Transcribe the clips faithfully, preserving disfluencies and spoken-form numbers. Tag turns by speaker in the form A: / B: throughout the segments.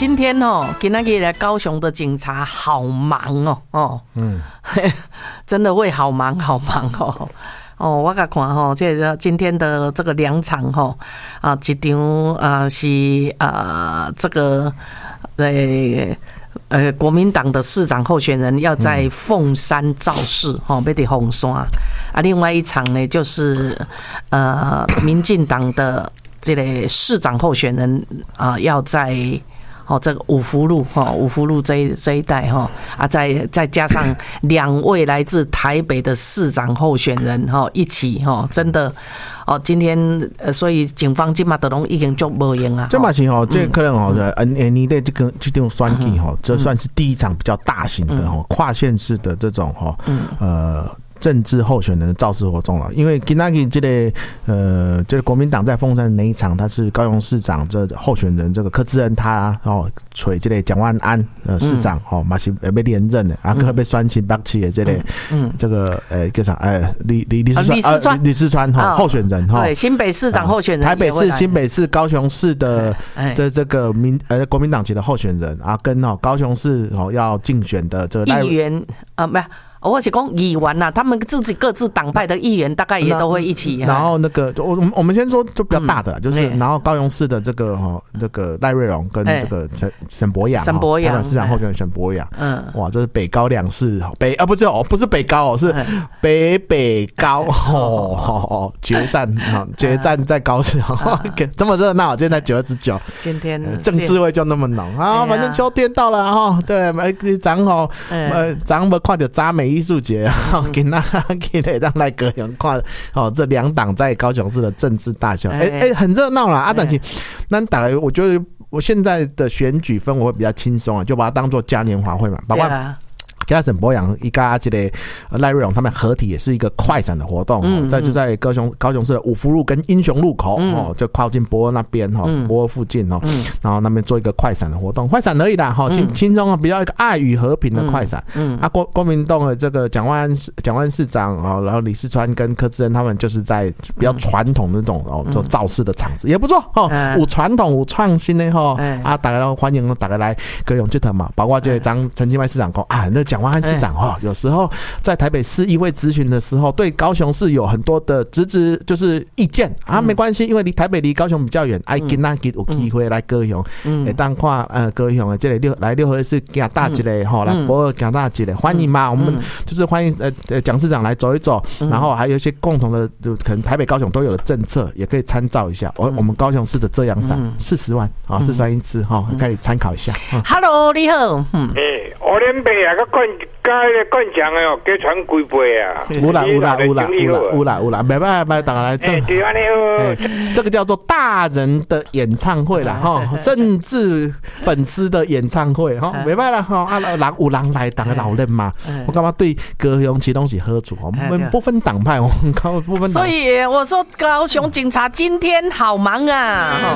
A: 今天哦，今天来高雄的警察好忙哦，哦，嗯，真的会好忙好忙哦。哦，我甲看吼，这个今天的这个两场吼啊，一场啊是啊这个呃呃国民党的市长候选人要在凤山造势吼，要伫凤山啊，另外一场呢就是呃民进党的这个市长候选人啊要在。哦，这个五福路哈，五福路这一这一带哈啊，再再加上两位来自台北的市长候选人哈一起哈，真的哦，今天呃，所以警方今嘛都拢已经做无用啊。
B: 这嘛是吼，这可能吼的 N N E 的这个这种选举吼，这算是第一场比较大型的吼跨县市的这种吼呃。政治候选人的造势活动了，因为今天这个呃，这个国民党在凤山的那一场，他是高雄市长这候选人这个柯志恩他哦，找这个蒋万安呃市长哦，嘛是要连任的，啊，可被选进北市的这个嗯这个呃叫啥呃李李李四川李四川哈候选人哈，
A: 对新北市长候选人，
B: 台北市、新北市、高雄市的这这个民呃国民党籍的候选人啊，跟哦高雄市哦要竞选的这个
A: 议员啊，没有。我是讲议员呐，他们自己各自党派的议员大概也都会一起。
B: 然后那个，我我们先说就比较大的啦，就是然后高雄市的这个哈，那个赖瑞隆跟这个沈沈伯洋，
A: 沈伯洋，台
B: 北市长候选人沈伯洋，嗯，哇，这是北高两市北啊，不是哦，不是北高哦，是北北高哦哦哦，决战哈，决战在高雄，这么热闹，今天才九月十九，
A: 今天
B: 政治味就那么浓啊，反正秋天到了哈，对，咱哦，呃，咱们看到渣美。艺术节，给那给那让赖哥有看哦，这两党在高雄市的政治大秀，哎、欸、哎、欸，很热闹啦。啊，但是那打来，我觉得我现在的选举氛围会比较轻松啊，就把它当做嘉年华会嘛，包括。其他沈伯洋一家这个赖瑞隆他们合体也是一个快闪的活动，嗯，在就在高雄高雄市的五福路跟英雄路口、嗯、哦，就靠近博尔那边哈，博尔附近哦、嗯，然后那边做一个快闪的活动，快闪而已啦哈，轻轻松啊，比较一个爱与和平的快闪。嗯，啊国国民党的这个蒋万安蒋万市长哦，然后李四川跟柯志恩他们就是在比较传统的那种哦，做造势的场子也不错哦，有传统有创新的哈，啊，大家都欢迎大家来高雄去谈嘛，包括这个张陈其迈市长讲啊，那蒋万安市长哈，有时候在台北市议会咨询的时候，对高雄市有很多的直直就是意见啊，没关系，因为离台北离高雄比较远，哎，今仔日有机会来高雄，会当看呃高雄的这个六来六合市行大一个哈，来博尔行大一个，欢迎嘛，我们就是欢迎呃呃蒋市长来走一走，然后还有一些共同的，可能台北高雄都有的政策，也可以参照一下。我我们高雄市的遮阳伞四十万啊，四十万一支哈，可以参考一下。
A: Hello， 你好，嗯，
C: 诶，我连杯啊，个灌加个灌肠的哦，加传几杯啊？
B: 有啦有啦有啦有啦有啦有啦，没办法，大家来正。
C: 对啊，你好。
B: 这个叫做大人的演唱会啦，哈，政治粉丝的演唱会哈，没办法哈，啊，人有人来，大家老人嘛，我干嘛对高雄其东西喝足，我们不分党派，我们高不分党。
A: 所以我说高雄警察今天好忙啊。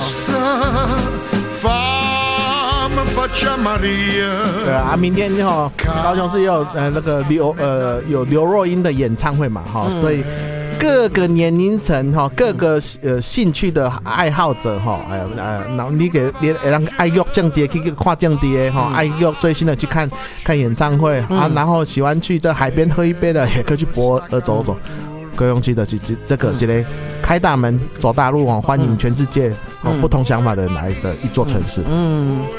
B: 对啊，明天哈高雄市有呃那个刘呃有刘若英的演唱会嘛哈，所以各个年龄层哈，各个呃兴趣的爱好者哈，哎呃，然后你给连让爱乐降跌去看降跌哈，爱乐最新的去看看演唱会啊，然后喜欢去这海边喝一杯的，也可以去博尔走走。高雄市的这这个这个开大门走大路哦，欢迎全世界哦不同想法的人来的一座城市。嗯。